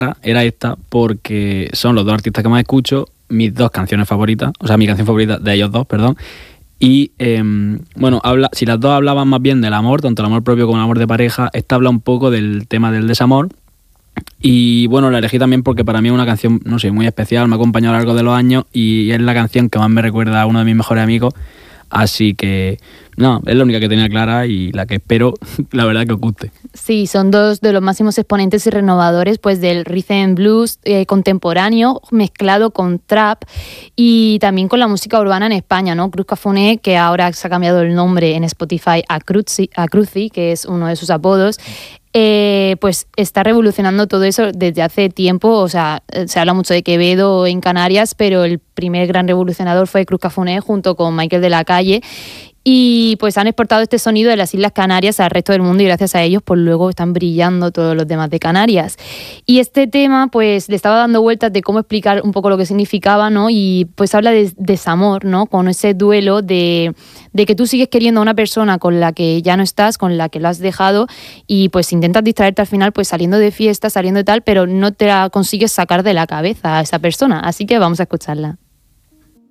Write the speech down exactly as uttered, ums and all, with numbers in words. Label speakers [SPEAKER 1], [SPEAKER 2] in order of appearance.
[SPEAKER 1] era esta porque son los dos artistas que más escucho, mis dos canciones favoritas, o sea, mi canción favorita de ellos dos, perdón. Y eh, bueno, habla, si las dos hablaban más bien del amor, tanto el amor propio como el amor de pareja, esta habla un poco del tema del desamor. Y bueno, la elegí también porque para mí es una canción, no sé, muy especial, me ha acompañado a lo largo de los años y es la canción que más me recuerda a uno de mis mejores amigos. Así que, no, es la única que tenía clara y la que espero, la verdad, que os guste.
[SPEAKER 2] Sí, son dos de los máximos exponentes y renovadores pues del rhythm and blues eh, contemporáneo mezclado con trap y también con la música urbana en España, ¿no? Cruz Cafuné, que ahora se ha cambiado el nombre en Spotify a Cruzi, a Cruzi, que es uno de sus apodos, eh, pues está revolucionando todo eso desde hace tiempo. O sea, se habla mucho de Quevedo en Canarias, pero el primer gran revolucionador fue Cruz Cafuné junto con Michael de la Calle. Y pues han exportado este sonido de las Islas Canarias al resto del mundo y gracias a ellos pues luego están brillando todos los demás de Canarias. Y este tema pues le estaba dando vueltas de cómo explicar un poco lo que significaba, ¿no? Y pues habla de desamor, ¿no? Con ese duelo de, de que tú sigues queriendo a una persona con la que ya no estás, con la que lo has dejado y pues intentas distraerte al final pues saliendo de fiesta, saliendo de tal, pero no te la consigues sacar de la cabeza a esa persona. Así que vamos a escucharla.